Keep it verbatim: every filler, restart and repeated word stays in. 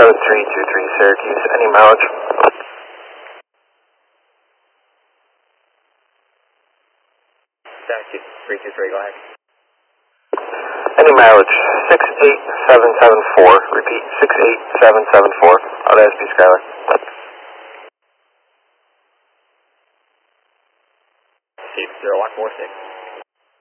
seven three two three Syracuse. Any mileage? Syracuse three two three, go ahead. Any mileage? six eight seven seven four. Repeat, six eight seven seven four. Out of S P Skyler. Chief zero one four six.